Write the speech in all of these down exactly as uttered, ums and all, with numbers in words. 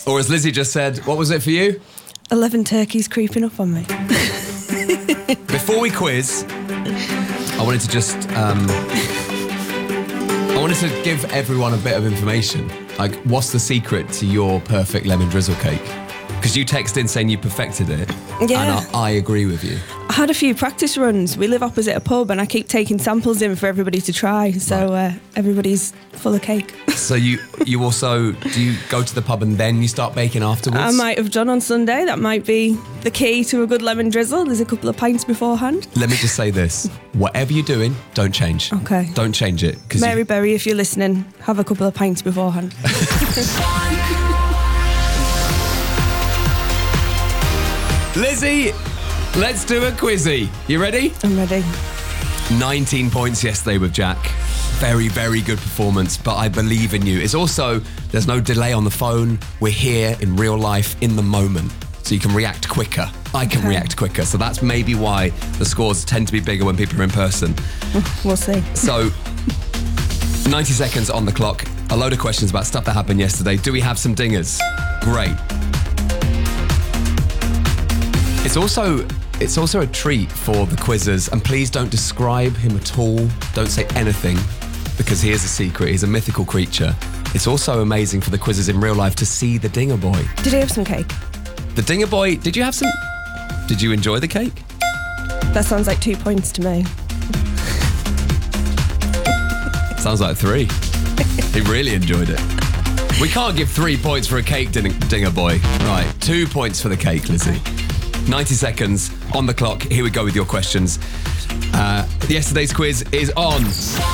Or as Lizzie just said, what was it for you? eleven turkeys creeping up on me. Before we quiz, I wanted to just, um, I wanted to give everyone a bit of information. Like, what's the secret to your perfect lemon drizzle cake? Because you text in saying you perfected it. Yeah. And I, I agree with you. I had a few practice runs. We live opposite a pub and I keep taking samples in for everybody to try. So uh, everybody's full of cake. So you you also, do you go to the pub and then you start baking afterwards? I might have done on Sunday. That might be the key to a good lemon drizzle. There's a couple of pints beforehand. Let me just say this. Whatever you're doing, don't change. Okay. Don't change it. Mary you... Berry, if you're listening, have a couple of pints beforehand. Lizzie, let's do a quizzy. You ready? I'm ready. nineteen points yesterday with Jack. Very, very good performance, but I believe in you. It's also, there's no delay on the phone. We're here in real life, in the moment. So you can react quicker. I can Okay. react quicker. So that's maybe why the scores tend to be bigger when people are in person. We'll see. So, ninety seconds on the clock. A load of questions about stuff that happened yesterday. Do we have some dingers? Great. It's also it's also a treat for the quizzers, and please don't describe him at all. Don't say anything, because he is a secret. He's a mythical creature. It's also amazing for the quizzers in real life to see the Dinger Boy. Did he have some cake? The Dinger Boy, did you have some... Did you enjoy the cake? That sounds like two points to me. Sounds like three. He really enjoyed it. We can't give three points for a cake, Ding- Dinger Boy. Right, two points for the cake, Lizzie. ninety seconds on the clock. Here we go with your questions. Uh, yesterday's quiz is on.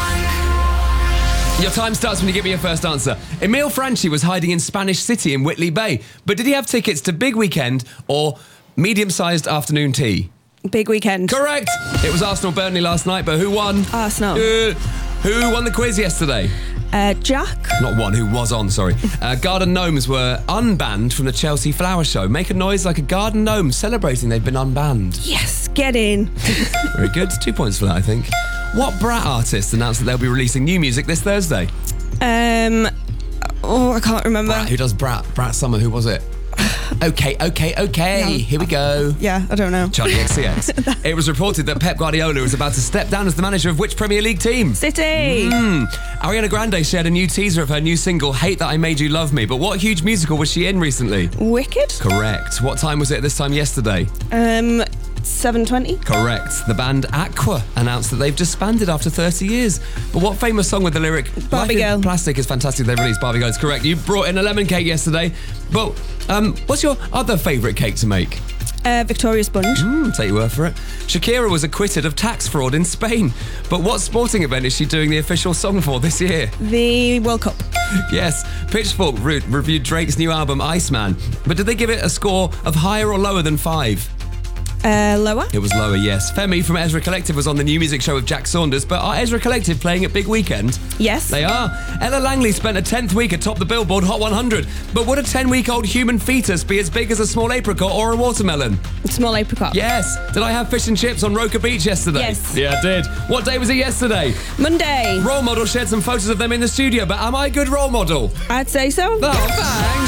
Your time starts when you give me your first answer. Emile Franchi was hiding in Spanish City in Whitley Bay, but did he have tickets to Big Weekend or medium-sized afternoon tea? Big Weekend. Correct. It was Arsenal-Burnley last night, but who won? Arsenal. Uh, who won the quiz yesterday? Uh, Jack. Not one, who was on, sorry. Uh, garden gnomes were unbanned from the Chelsea Flower Show. Make a noise like a garden gnome celebrating they've been unbanned. Yes, get in. Very good. Two points for that, I think. What Brat artist announced that they'll be releasing new music this Thursday? Um, oh, I can't remember. Brat, who does Brat? Brat Summer, who was it? Okay, okay, okay. No. Here we go. Yeah, I don't know. Charlie X C X. It was reported that Pep Guardiola was about to step down as the manager of which Premier League team? City. Mm. Ariana Grande shared a new teaser of her new single, Hate That I Made You Love Me. But what huge musical was she in recently? Wicked. Correct. What time was it this time yesterday? Um, seven twenty. Correct. The band Aqua announced that they've disbanded after thirty years. But what famous song with the lyric Barbie Life in Girl. Plastic is fantastic. They released Barbie Girl. It's correct. You brought in a lemon cake yesterday. But um, what's your other favourite cake to make? Uh, Victoria Sponge. Mm, take your word for it. Shakira was acquitted of tax fraud in Spain. But what sporting event is she doing the official song for this year? The World Cup. Yes, Pitchfork re- reviewed Drake's new album, Iceman. But did they give it a score of higher or lower than five? Uh, lower. It was lower, yes. Femi from Ezra Collective was on the new music show with Jack Saunders, but are Ezra Collective playing at Big Weekend? Yes. They are. Ella Langley spent a tenth week atop the Billboard Hot one hundred, but would a ten-week-old human fetus be as big as a small apricot or a watermelon? Small apricot. Yes. Did I have fish and chips on Roker Beach yesterday? Yes. Yeah, I did. What day was it yesterday? Monday. Role model shared some photos of them in the studio, but am I a good role model? I'd say so. Oh, thanks.